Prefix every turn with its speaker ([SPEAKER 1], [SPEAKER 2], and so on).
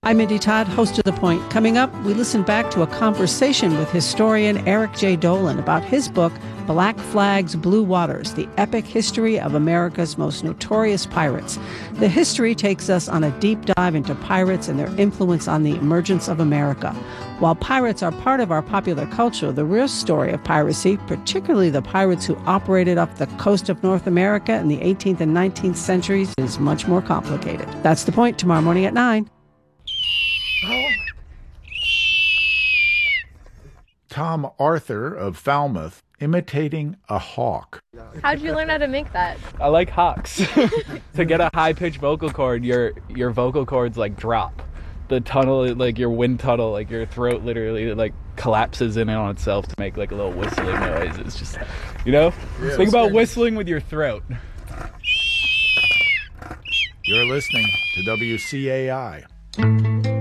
[SPEAKER 1] I'm Mindy Todd, host of The Point. Coming up, we listen back to a conversation with historian Eric J. Dolan about his book, Black Flags, Blue Waters, the epic history of America's most notorious pirates. The history takes us on a deep dive into pirates and their influence on the emergence of America. While pirates are part of our popular culture, the real story of piracy, particularly the pirates who operated off the coast of North America in the 18th and 19th centuries, is much more complicated. That's The Point, tomorrow morning at 9.
[SPEAKER 2] Tom Arthur of Falmouth imitating a hawk.
[SPEAKER 3] How'd you learn how to make that?
[SPEAKER 4] I like hawks. To get a high-pitched vocal cord, your vocal cords like drop. The tunnel, like your wind tunnel, like your throat literally like collapses in on itself to make like a little whistling noise. It's just, think about whistling with your throat.
[SPEAKER 2] You're listening to WCAI.